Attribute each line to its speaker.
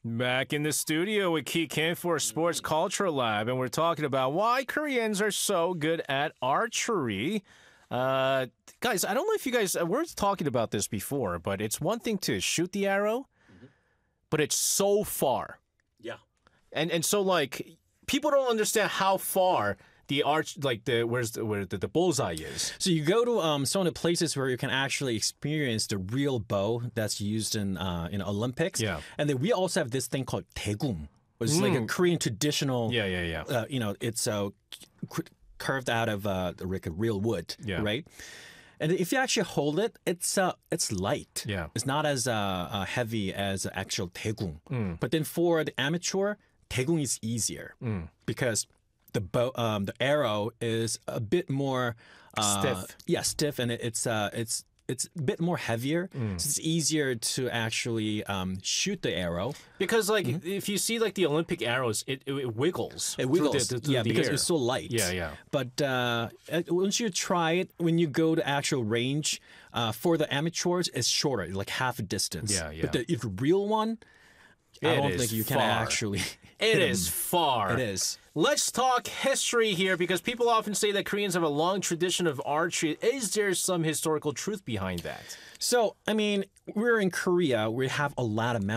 Speaker 1: Back in the studio with Ki Kim for Sports Culture Lab, and we're talking about why Koreans are so good at archery. Guys, I don't know if you guys, we're talking about this before, but it's one thing to shoot the arrow, but it's so far.
Speaker 2: Yeah.
Speaker 1: And so, like, people don't understand how far the arch, like where the bullseye is.
Speaker 3: So you go to some of the places where you can actually experience the real bow that's used in Olympics.
Speaker 1: Yeah.
Speaker 3: And then we also have this thing called daegum, which is like a Korean traditional.
Speaker 1: Yeah.
Speaker 3: It's curved out of like a real wood.
Speaker 1: Yeah.
Speaker 3: Right. And if you actually hold it, it's light.
Speaker 1: Yeah.
Speaker 3: It's not as heavy as actual daegum. But then for the amateur, daegum is easier because the arrow is a bit more
Speaker 1: Stiff.
Speaker 3: Yeah, stiff, and it's a bit more heavier. So it's easier to actually shoot the arrow.
Speaker 1: Because, like, if you see, like, the Olympic arrows, it wiggles.
Speaker 3: It wiggles,
Speaker 1: through the
Speaker 3: because
Speaker 1: air.
Speaker 3: it's so light.
Speaker 1: Yeah.
Speaker 3: But once you try it, when you go to actual range, for the amateurs, it's shorter, like half a distance.
Speaker 1: Yeah.
Speaker 3: But the real one, I don't
Speaker 1: is
Speaker 3: think you can
Speaker 1: far.
Speaker 3: actually.
Speaker 1: It
Speaker 3: hit 'em.
Speaker 1: is far.
Speaker 3: It is.
Speaker 1: Let's talk history here because people often say that Koreans have a long tradition of archery. Is there some historical truth behind that?
Speaker 3: So, I mean, we're in Korea. We have a lot of mountains.